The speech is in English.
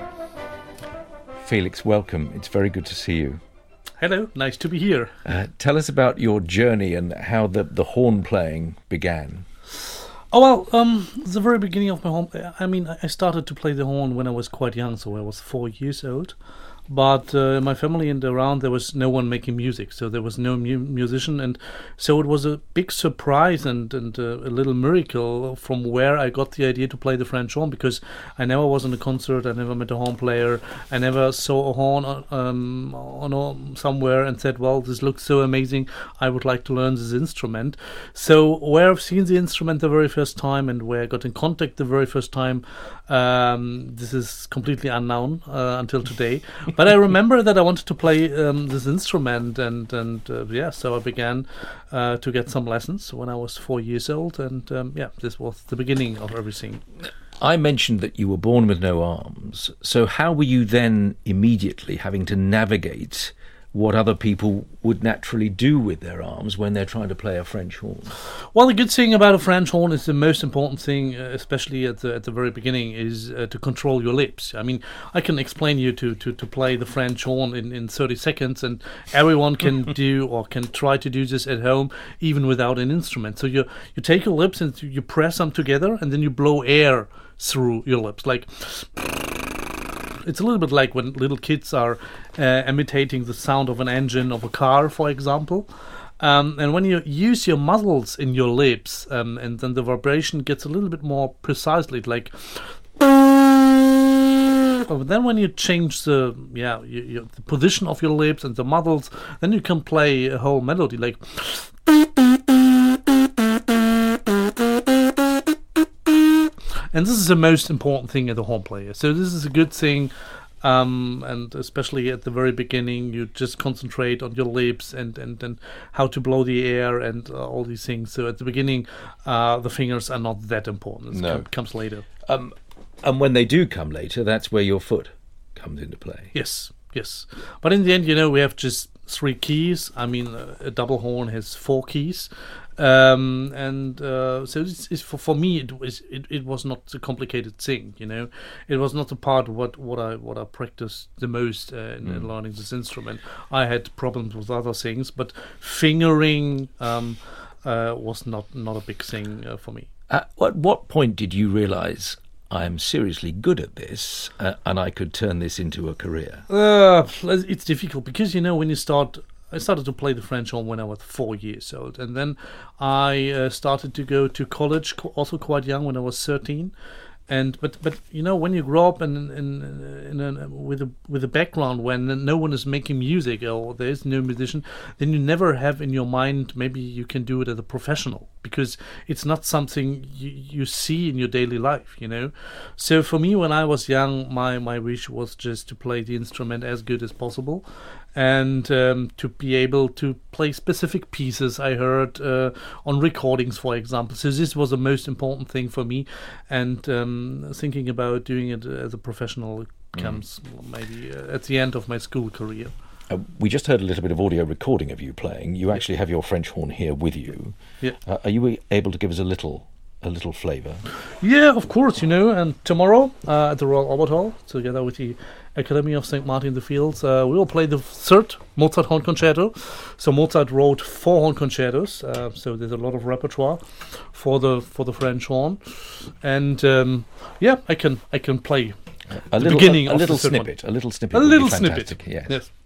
Felix, welcome. It's very good to see you. Hello, nice to be here. Tell us about your journey and how the horn playing began. Oh, well, the very beginning of my horn, I started to play the horn when I was quite young, so I was 4 years old. But my family and around, there was no one making music, so there was no musician, and so it was a big surprise and a little miracle from where I got the idea to play the French horn, because I never was in a concert, I never met a horn player, I never saw a horn on somewhere and said, well, this looks so amazing, I would like to learn this instrument. So where I've seen the instrument the very first time and where I got in contact the very first time, this is completely unknown until today. But I remember that I wanted to play this instrument, and so I began to get some lessons when I was 4 years old, and this was the beginning of everything. I mentioned that you were born with no arms, so how were you then immediately having to navigate what other people would naturally do with their arms when they're trying to play a French horn? Well, the good thing about a French horn is the most important thing, especially at the very beginning, is to control your lips. I mean, I can explain you to play the French horn in 30 seconds, and everyone can do or can try to do this at home, even without an instrument. So you take your lips and you press them together, and then you blow air through your lips, like... It's a little bit like when little kids are imitating the sound of an engine of a car, for example. And when you use your muscles in your lips, and then the vibration gets a little bit more precisely, like... But then when you change the position of your lips and the muscles, then you can play a whole melody, like... And this is the most important thing as a horn player. So this is a good thing, and especially at the very beginning, you just concentrate on your lips and how to blow the air and all these things. So at the beginning, the fingers are not that important. It comes later. And when they do come later, that's where your foot comes into play. Yes. But in the end, we have just 3 keys. I mean, a double horn has 4 keys. So it's for me it was not a complicated thing, It was not a part of what I practiced the most in learning this instrument. I had problems with other things, but fingering was not a big thing for me. At what point did you realize I'm seriously good at this and I could turn this into a career? It's difficult because when you start. I started to play the French horn when I was 4 years old, and then I started to go to college also quite young when I was 13. But when you grow up with a background when no one is making music or there is no musician, then you never have in your mind maybe you can do it as a professional, because it's not something you see in your daily life, So for me, when I was young, my wish was just to play the instrument as good as possible, and to be able to play specific pieces I heard on recordings, for example. So this was the most important thing for me, and thinking about doing it as a professional comes maybe at the end of my school career. We just heard a little bit of audio recording of you playing. You actually have your French horn here with you. Yeah. Are you able to give us a little flavour? Yeah, of course, and tomorrow at the Royal Albert Hall, together with the Academy of St. Martin-in-the-Fields, we will play the 3rd Mozart horn concerto. So Mozart wrote 4 horn concertos, so there's a lot of repertoire for the French horn, and I can play a little snippet. A little snippet. A little snippet. Yes.